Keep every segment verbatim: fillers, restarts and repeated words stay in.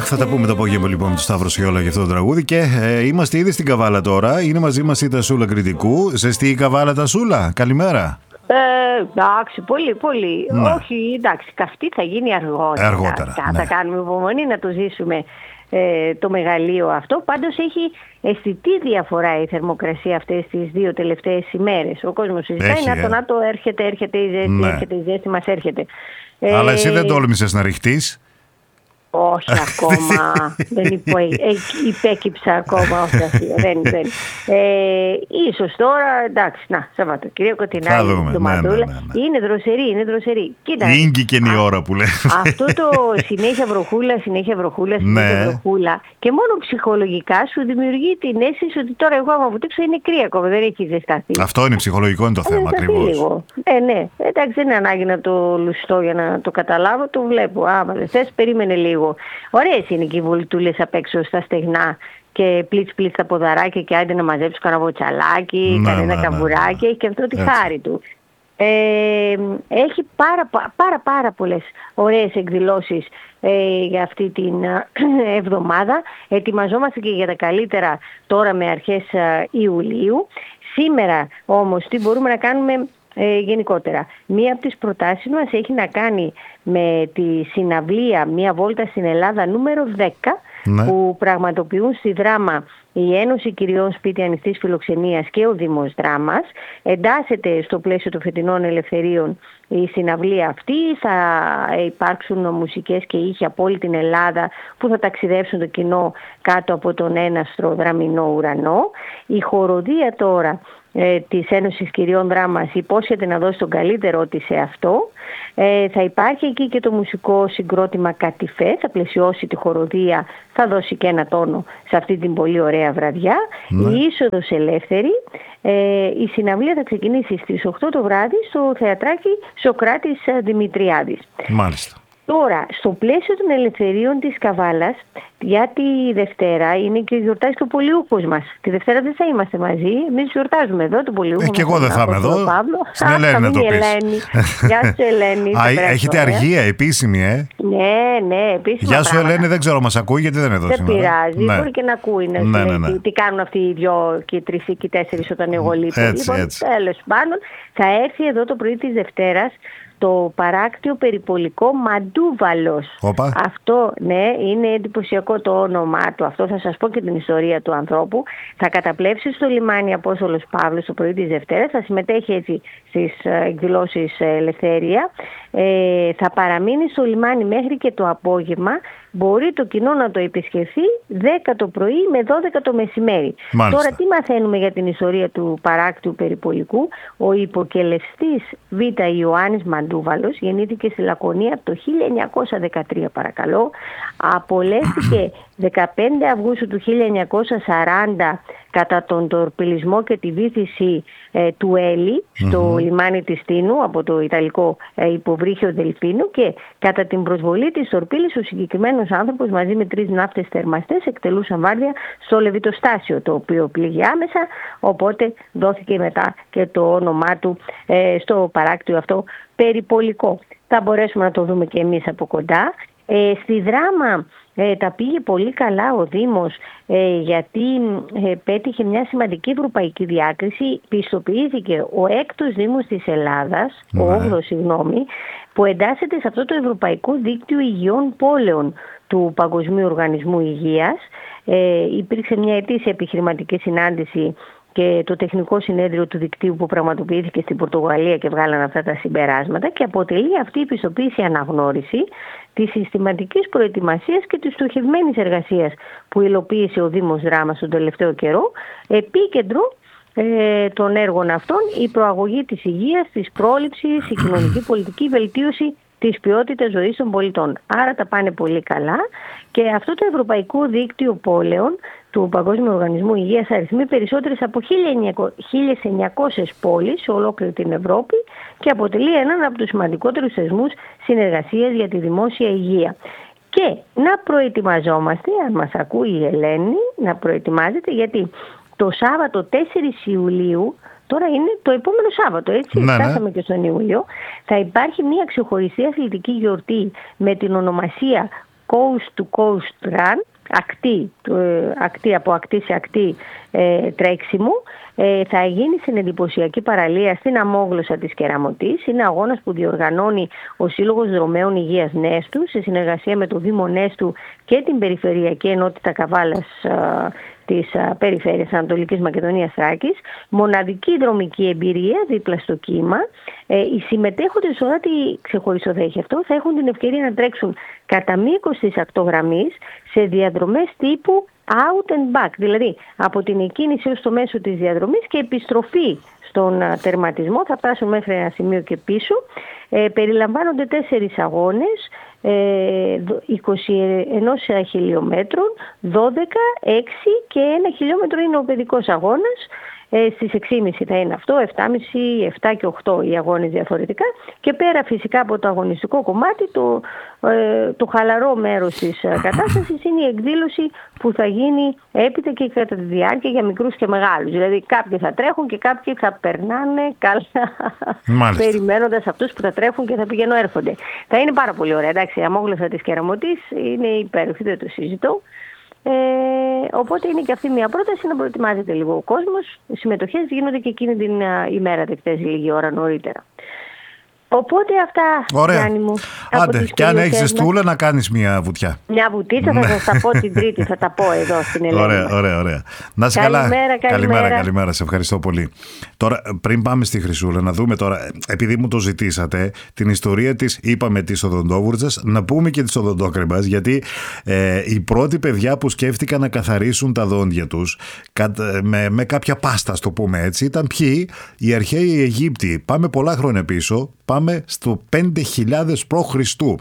Αχ, θα τα πούμε το απόγευμα λοιπόν με το Σταύρο Σιόλα για αυτό το τραγούδι. Και ε, είμαστε ήδη στην Καβάλα τώρα. Είναι μαζί μας η Τασούλα Κρητικού. Ζεστή η Καβάλα, Τασούλα. Καλημέρα. Ε, εντάξει, πολύ, πολύ. Ναι. Όχι, εντάξει, καυτή θα γίνει αργότερα. Αργότερα, Θα, ναι. θα κάνουμε υπομονή να το ζήσουμε ε, το μεγαλείο αυτό. Πάντως έχει αισθητή διαφορά η θερμοκρασία αυτές τις δύο τελευταίες ημέρες. Ο κόσμος συζητάει Έχει, να το, ε. να το έρχεται, έρχεται η ζέστη, Ναι. έρχεται η ζέστη, μας έρχεται. Αλλά Ε, εσύ δεν τόλμησες να ρηχτείς. Όχι ακόμα, δεν υπο, ε, υπέκυψα ακόμα, όχι αυτή, δεν, δεν. Ε, ίσως τώρα, εντάξει, να, Σαββατοκύριακο την Θα άλλη δούμε, εβδομαδούλα. ναι, ναι, ναι, ναι. Είναι δροσερή, είναι δροσερή. Κοίτα, Ίγκη και η α, ώρα που λέει. αυτό το συνέχεια βροχούλα, συνέχεια βροχούλα, συνέχεια Ναι. βροχούλα και μόνο ψυχολογικά σου δημιουργεί την αίσθηση ότι τώρα εγώ άμα βουτήξω είναι κρύα ακόμα, δεν έχει ζεσταθεί. Αυτό είναι ψυχολογικό, είναι το θέμα ζεσταθεί ακριβώς. λίγο. Ε, ναι, εντάξει, δεν είναι ανάγκη να το λουστώ για να το καταλάβω, το βλέπω. Άμα δεν θες, περίμενε λίγο. Ωραίες είναι και οι βολτούλες απ' έξω στα στεγνά και πλίτς πλίτς τα ποδαράκια και άντε να μαζέψεις κανένα βοτσαλάκι, Ναι, κανένα ναι, ναι, καμπουράκι, ναι. έχει και αυτό τη Έτσι. χάρη του. Ε, έχει πάρα, πα- πάρα πάρα πολλές ωραίες εκδηλώσεις ε, για αυτή την ε, εβδομάδα. Ετοιμαζόμαστε και για τα καλύτερα τώρα με αρχές ε, Ιουλίου. Σήμερα όμως τι μπορούμε να κάνουμε ε, γενικότερα. Μία από τις προτάσεις μας έχει να κάνει με τη συναυλία «Μία βόλτα στην Ελλάδα» νούμερο δέκα, Ναι. που πραγματοποιούν στη Δράμα η Ένωση Κυριών Σπίτι Ανοιχτής Φιλοξενίας και ο Δήμος Δράμας. Εντάσσεται στο πλαίσιο των φετινών ελευθερίων η συναυλία αυτή. Θα υπάρξουν μουσικές και ήχοι από όλη την Ελλάδα που θα ταξιδέψουν το κοινό κάτω από τον έναστρο δραμηνό ουρανό. Η χοροδία τώρα ε, της Ένωσης Κυριών Δράμας υπόσχεται να δώσει τον καλύτερό της σε αυτό. Ε, θα υπάρχει εκεί και το μουσικό συγκρότημα Κατιφέ, θα πλαισιώσει τη χοροδία, θα δώσει και ένα τόνο σε αυτή την πολύ ωραία βραδιά. Ναι. Η είσοδος ελεύθερη. Ε, η συναυλία θα ξεκινήσει στις οκτώ το βράδυ στο θεατράκι Σοκράτης ε, Δημητριάδης. Μάλιστα. Τώρα, στο πλαίσιο των ελευθερίων της Καβάλας, για τη Δευτέρα είναι και γιορτάζει και ο Πολιούχος μας. Τη Δευτέρα δεν θα είμαστε μαζί, εμείς γιορτάζουμε εδώ τον Πολιούχο. Ε, και εγώ δεν θα είμαι εδώ. Στην Α, Ελένη θα να το μείνει η πεις. Ελένη. Γεια σου Ελένη. Α, σε περάσω, έχετε ε. αργία επίσημη, ε. Ναι, ναι, επίσημα Γεια σου πράγματα. Ελένη, δεν ξέρω μας ακούει γιατί δεν είναι εδώ Δεν σήμερα. πειράζει, Ναι. μπορεί και να ακούει να Ναι, σου ναι, λέει ναι. Τι, τι κάνουν αυτοί οι δυο και οι τρεις και οι τέσσερις όταν εγώ λείπω. Έτσι, Λοιπόν, έτσι. τέλος πάντων, θα έρθει εδώ το πρωί της Δευτέρας το παράκτιο περιπολικό Μαντούβαλος. Όπα. Αυτό, ναι, είναι εντυπωσιακό το όνομά του. Αυτό θα σας πω και την ιστορία του ανθρώπου. Θα καταπλέψει στο λιμάνι Απόστολος Παύλος το πρωί της Δευτέρας. Θα συμμετέχει έτσι στις ε, εκδηλώσεις ε, Ελευθερία. Ε, θα παραμείνει στο λιμάνι μέχρι και το απόγευμα. Μπορεί το κοινό να το επισκεφθεί δέκα το πρωί με δώδεκα το μεσημέρι. Μάλιστα. Τώρα τι μαθαίνουμε για την ιστορία του παράκτιου περιπολικού? Ο υποκελευστής Β. Ιωάννης Μαντούβαλος γεννήθηκε στη Λακωνία το χίλια εννιακόσια δεκατρία, παρακαλώ. Απολέστηκε δεκαπέντε Αυγούστου του χίλια εννιακόσια σαράντα κατά τον τορπιλισμό και τη βύθιση ε, του Έλλη στο λιμάνι της Τίνου από το Ιταλικό ε, υποβρύχιο Δελφίνου, και κατά την προσβολή της τορπίλης ο συγκεκριμένος άνθρωπος μαζί με τρεις ναύτες θερμαστές εκτελούσαν βάρδια στο Λεβιτοστάσιο, το οποίο πλήγει άμεσα, οπότε δόθηκε μετά και το όνομά του ε, στο παράκτιο αυτό περιπολικό. Θα μπορέσουμε να το δούμε και εμείς από κοντά. Ε, στη Δράμα ε, τα πήγε πολύ καλά ο Δήμος ε, γιατί ε, πέτυχε μια σημαντική ευρωπαϊκή διάκριση. Πιστοποιήθηκε ο έκτος Δήμος της Ελλάδας, Ναι. ο όγδοος συγγνώμη, που εντάσσεται σε αυτό το Ευρωπαϊκό Δίκτυο Υγιών Πόλεων του Παγκοσμίου Οργανισμού Υγείας. Ε, υπήρξε μια ετήσια επιχειρηματική συνάντηση και το τεχνικό συνέδριο του δικτύου που πραγματοποιήθηκε στην Πορτογαλία και βγάλαν αυτά τα συμπεράσματα, και αποτελεί αυτή η πιστοποίηση αναγνώριση της συστηματικής προετοιμασίας και της στοχευμένης εργασίας που υλοποίησε ο Δήμος Δράμας τον τελευταίο καιρό. Επίκεντρο ε, των έργων αυτών η προαγωγή της υγείας, της πρόληψης, η κοινωνική πολιτική, η βελτίωση της ποιότητας ζωής των πολιτών. Άρα τα πάνε πολύ καλά, και αυτό το Ευρωπαϊκό Δίκτυο Πόλεων του Παγκόσμιου Οργανισμού Υγείας αριθμεί περισσότερες από χίλιες εννιακόσιες πόλεις σε ολόκληρη την Ευρώπη και αποτελεί έναν από τους σημαντικότερους θεσμούς συνεργασίας για τη δημόσια υγεία. Και να προετοιμαζόμαστε, αν μας ακούει η Ελένη, να προετοιμάζεται, γιατί το Σάββατο τέσσερις Ιουλίου, τώρα είναι το επόμενο Σάββατο, έτσι, ναι, ναι. φτάσαμε και στον Ιούλιο, θα υπάρχει μια ξεχωριστή αθλητική γιορτή με την ονομασία coast to coast run, ακτή, ακτή από ακτή σε ακτή ε, τρέξιμου. Ε, θα γίνει στην εντυπωσιακή παραλία στην αμόγλωσσα της Κεραμωτής. Είναι αγώνας που διοργανώνει ο Σύλλογος Δρομέων Υγείας Νέστου σε συνεργασία με το Δήμο Νέστου και την Περιφερειακή Ενότητα Καβάλας α, της α, Περιφέρειας Ανατολικής Μακεδονίας Θράκης. Μοναδική δρομική εμπειρία δίπλα στο κύμα. Ε, οι συμμετέχοντες σε ό,τι ξεχωριστό θα έχει αυτό, θα έχουν την ευκαιρία να τρέξουν κατά μήκος της ακτογραμμής σε διαδρομές τύπου out and back, δηλαδή από την εκκίνηση ως το μέσο της διαδρομής και επιστροφή στον τερματισμό, θα φτάσουν μέχρι ένα σημείο και πίσω. Ε, περιλαμβάνονται τέσσερις αγώνες, ε, είκοσι ένα χιλιόμετρων, δώδεκα, έξι και ένα χιλιόμετρο είναι ο παιδικός αγώνας. Ε, στις έξι και μισή θα είναι αυτό, επτά και μισή, επτά και οκτώ οι αγώνες διαφορετικά, και πέρα φυσικά από το αγωνιστικό κομμάτι, το, ε, το χαλαρό μέρος της κατάστασης είναι η εκδήλωση που θα γίνει έπειτα και κατά τη διάρκεια για μικρούς και μεγάλους. Δηλαδή κάποιοι θα τρέχουν και κάποιοι θα περνάνε καλά περιμένοντας αυτούς που θα τρέχουν και θα πηγαίνουν έρχονται. Θα είναι πάρα πολύ ωραία, εντάξει, η αμόγλωσσα της Κεραμωτής είναι υπέροχη, δεν το συζητώ. Ε, οπότε είναι και αυτή μια πρόταση να προετοιμάζεται λίγο ο κόσμος. Οι συμμετοχές γίνονται και εκείνη την uh, ημέρα δεκτές λίγη ώρα νωρίτερα. Οπότε αυτά, ωραία. Γιάννη μου. Άντε, και αν έχεις ζεστούλα να κάνεις μια βουτιά. Μια βουτίτσα θα σας τα πω την Τρίτη, θα τα πω εδώ στην Ελλάδα. Ωραία, ωραία, ωραία. Να είσαι καλά. Καλημέρα, καλημέρα, καλημέρα. Σε ευχαριστώ πολύ. Τώρα, πριν πάμε στη Χρυσούλα, να δούμε τώρα, επειδή μου το ζητήσατε, την ιστορία της, είπαμε, της οδοντόβουρτζας, να πούμε και της οδοντόκρεμας, γιατί ε, οι πρώτοι παιδιά που σκέφτηκαν να καθαρίσουν τα δόντια τους με, με κάποια πάστα, το πούμε έτσι, ήταν ποιοι? Οι αρχαίοι Αιγύπτιοι. Πάμε πολλά χρόνια πίσω. Πάμε στο πέντε χιλιάδες π.Χ.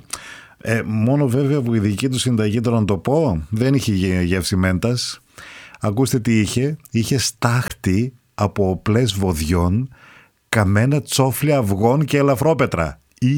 Ε, μόνο βέβαια που η δική του συνταγή, τώρα να το πω, δεν είχε γεύση μέντας. Ακούστε τι είχε. Είχε στάχτη από οπλές βοδιών, καμένα τσόφλια αυγών και ελαφρόπετρα. Ή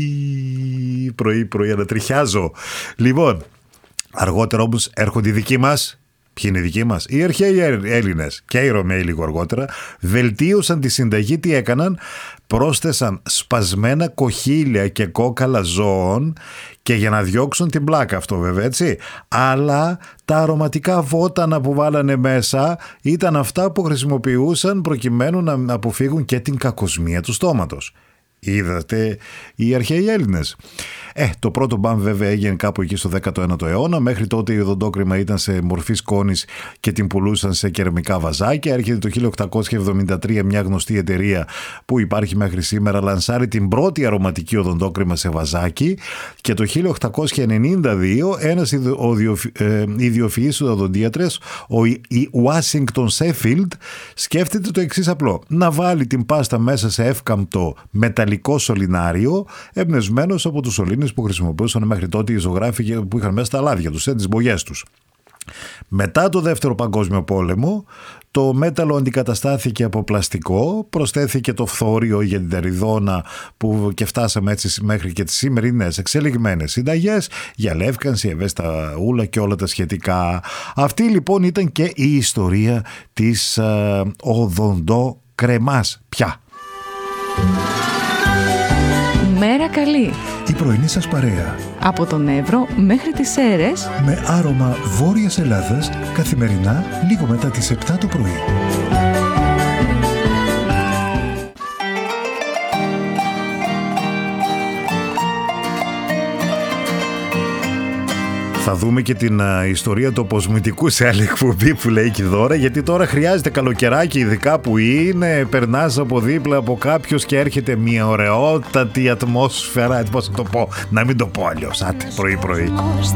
πρωί πρωί ανατριχιάζω. Λοιπόν, αργότερα όμως έρχονται οι δικοί μας. Ποιοι είναι οι δικοί μας? Οι αρχαίοι Έλληνες και οι Ρωμαίοι λίγο αργότερα βελτίωσαν τη συνταγή. Τι έκαναν? Πρόσθεσαν σπασμένα κοχύλια και κόκαλα ζώων, και για να διώξουν την πλάκα αυτό βέβαια, έτσι. Αλλά τα αρωματικά βότανα που βάλανε μέσα ήταν αυτά που χρησιμοποιούσαν προκειμένου να αποφύγουν και την κακοσμία του στόματος. Είδατε οι αρχαίοι Έλληνες. Ε, το πρώτο μπαμ βέβαια έγινε κάπου εκεί στο δέκατο ένατο αιώνα. Μέχρι τότε η οδοντόκρεμα ήταν σε μορφή σκόνης και την πουλούσαν σε κεραμικά βαζάκια. Έρχεται το χίλια οκτακόσια εβδομήντα τρία μια γνωστή εταιρεία που υπάρχει μέχρι σήμερα, λανσάρει την πρώτη αρωματική οδοντόκρεμα σε βαζάκι, και το χίλια οκτακόσια ενενήντα δύο ένας ιδιοφυής οδοντίατρες, ο Ουάσιγκτον Σέφιλντ, σκέφτεται το εξής απλό: να βάλει την πάστα μέσα σε εύκαμπτο μεταλλικό σωληνάριο, εμπνευσμένος από τους σωλήνες που χρησιμοποιούσαν μέχρι τότε οι ζωγράφοι που είχαν μέσα στα λάδια τους, τις μπογιές τους. Μετά το Δεύτερο Παγκόσμιο Πόλεμο, το μέταλλο αντικαταστάθηκε από πλαστικό, προσθέθηκε το φθόριο για την τεριδόνα, που και φτάσαμε έτσι μέχρι και τις σημερινές εξελιγμένες συνταγές για λεύκανση, ευαίσθητα ούλα και όλα τα σχετικά. Αυτή λοιπόν ήταν και η ιστορία της ε, οδοντόκρεμας πια. Μέρα καλή. Η πρωινή σας παρέα. Από τον Εύρο μέχρι τις Σέρρες. Με άρωμα Βόρειας Ελλάδας, καθημερινά λίγο μετά τις επτά το πρωί. Θα δούμε και την uh, ιστορία του αποσμητικού σε άλλη εκπομπή που λέει και δώρα, γιατί τώρα χρειάζεται καλοκαιράκι, ειδικά που είναι, περνάς από δίπλα από κάποιος και έρχεται μια ωραιότατη ατμόσφαιρα, πώς να το πω, να μην το πω αλλιώς, άτε πρωί πρωί.